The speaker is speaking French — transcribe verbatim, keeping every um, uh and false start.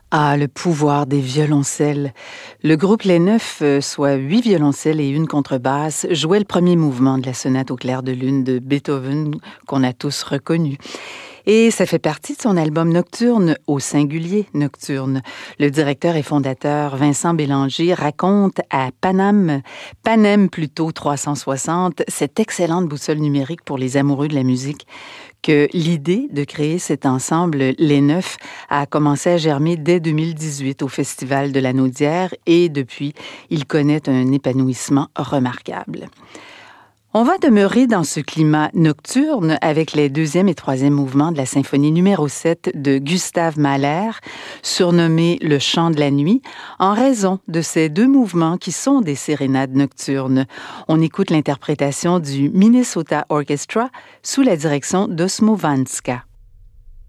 Ah, le pouvoir des violoncelles. Le groupe Les Neufs, euh, soit huit violoncelles et une contrebasse, jouait le premier mouvement de la sonate au clair de lune de Beethoven qu'on a tous reconnu. Et ça fait partie de son album Nocturne, au singulier Nocturne. Le directeur et fondateur Vincent Bélanger raconte à Panam, Panem plutôt trois cent soixante, cette excellente boussole numérique pour les amoureux de la musique, que l'idée de créer cet ensemble Les Neufs a commencé à germer dès deux mille dix-huit au Festival de la Naudière et depuis, il connaît un épanouissement remarquable. On va demeurer dans ce climat nocturne avec les deuxième et troisième mouvements de la symphonie numéro sept de Gustave Mahler, surnommé le Chant de la nuit, en raison de ces deux mouvements qui sont des sérénades nocturnes. On écoute l'interprétation du Minnesota Orchestra sous la direction d'Osmo Vanska.